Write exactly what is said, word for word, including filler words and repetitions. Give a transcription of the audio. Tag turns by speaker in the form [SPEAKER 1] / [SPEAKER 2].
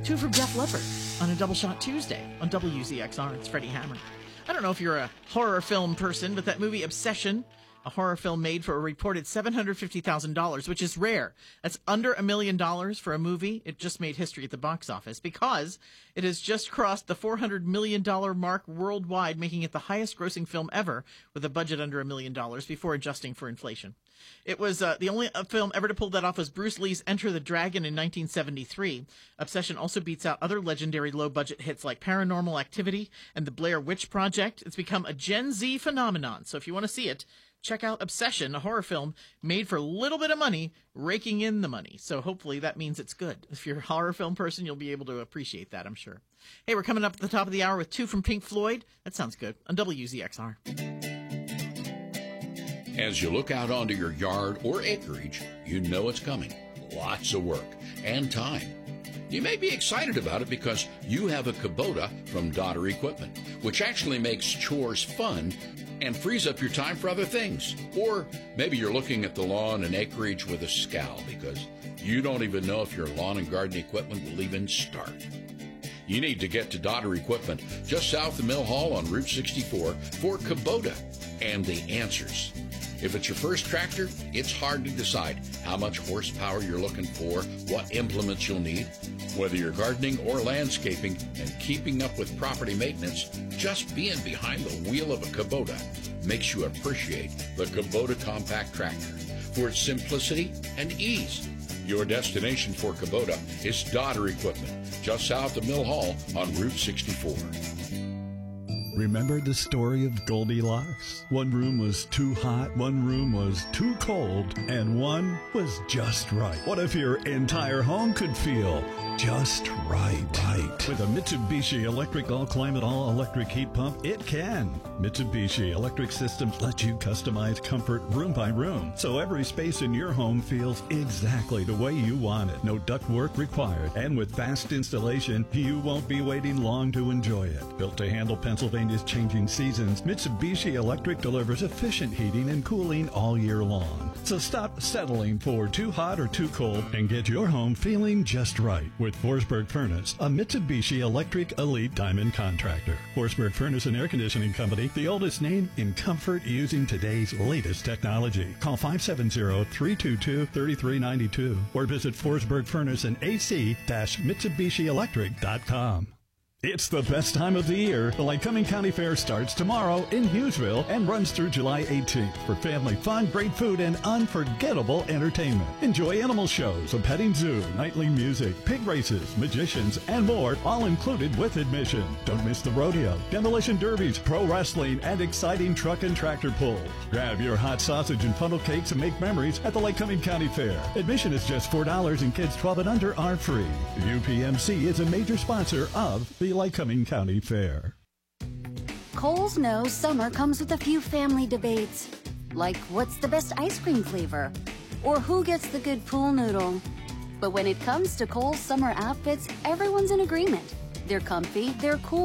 [SPEAKER 1] Two from Def Leppard on a Double Shot Tuesday on W Z X R. It's Freddie Hammer. I don't know if you're a horror film person, but that movie Obsession, a horror film made for a reported seven hundred fifty thousand dollars, which is rare. That's under a million dollars for a movie. It just made history at the box office because it has just crossed the four hundred million dollars mark worldwide, making it the highest grossing film ever with a budget under a million dollars before adjusting for inflation. It was uh, the only uh, film ever to pull that off was Bruce Lee's Enter the Dragon in nineteen seventy-three. Obsession also beats out other legendary low-budget hits like Paranormal Activity and The Blair Witch Project. It's become a Gen Z phenomenon, so if you want to see it, check out Obsession, a horror film made for a little bit of money, raking in the money. So hopefully that means it's good. If you're a horror film person, you'll be able to appreciate that, I'm sure. Hey, we're coming up at the top of the hour with two from Pink Floyd. That sounds good. On W Z X R.
[SPEAKER 2] As you look out onto your yard or acreage, you know it's coming. Lots of work and time. You may be excited about it because you have a Kubota from Dodder Equipment, which actually makes chores fun and frees up your time for other things. Or maybe you're looking at the lawn and acreage with a scowl because you don't even know if your lawn and garden equipment will even start. You need to get to Dodder Equipment just south of Mill Hall on Route sixty-four for Kubota and the answers. If it's your first tractor, it's hard to decide how much horsepower you're looking for, what implements you'll need. Whether you're gardening or landscaping and keeping up with property maintenance, just being behind the wheel of a Kubota makes you appreciate the Kubota Compact Tractor for its simplicity and ease. Your destination for Kubota is Dodder Equipment, just south of Mill Hall on Route sixty-four.
[SPEAKER 3] Remember the story of Goldilocks? One room was too hot, one room was too cold, and one was just right. What if your entire home could feel just right? Right. With a Mitsubishi Electric All-Climate All-Electric Heat Pump, it can. Mitsubishi Electric Systems let you customize comfort room by room, so every space in your home feels exactly the way you want it. No ductwork required, and with fast installation, you won't be waiting long to enjoy it. Built to handle Pennsylvania's changing seasons, Mitsubishi Electric delivers efficient heating and cooling all year long. So stop settling for too hot or too cold and get your home feeling just right with Forsberg Furnace, a Mitsubishi Electric Elite Diamond contractor. Forsberg Furnace and Air Conditioning Company, the oldest name in comfort using today's latest technology. Call five seven zero, three two two, three three nine two or visit Forsberg Furnace and A C Mitsubishi Electric dot com. It's the best time of the year. The Lycoming County Fair starts tomorrow in Hughesville and runs through July eighteenth for family fun, great food, and unforgettable entertainment. Enjoy animal shows, a petting zoo, nightly music, pig races, magicians, and more, all included with admission. Don't miss the rodeo, demolition derbies, pro wrestling, and exciting truck and tractor pulls. Grab your hot sausage and funnel cakes and make memories at the Lycoming County Fair. Admission is just four dollars and kids twelve and under are free. U P M C is a major sponsor of the Lycoming County Fair.
[SPEAKER 4] Kohl's knows summer comes with a few family debates, like what's the best ice cream flavor, or who gets the good pool noodle. But when it comes to Kohl's summer outfits, everyone's in agreement. They're comfy, they're cool.